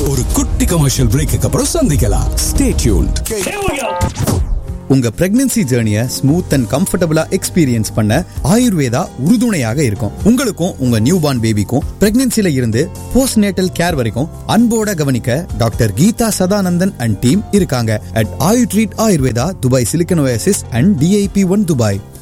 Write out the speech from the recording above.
ஒரு குட்டி commercial brake அப்புறம் சந்திக்கலாம். Stay tuned. உங்க பிரெக்னன்சி ஜர்னியை ஸ்மூத் அண்ட் கம்ஃபர்டபுளா எக்ஸ்பீரியன்ஸ் பண்ண ஆயுர்வேதா உறுதுணையாக இருக்கும். உங்களுக்கும் உங்க நியூ பார்ன் பேபிக்கும் பிரெக்னன்சில இருந்து போஸ்ட் நேட்டல் கேர் வரைக்கும் அன்போட கவனிக்க doctor Geetha Sadanandan and team இருக்காங்க at Ayutreat Ayurveda, Dubai silicon oasis and DIP1 Dubai.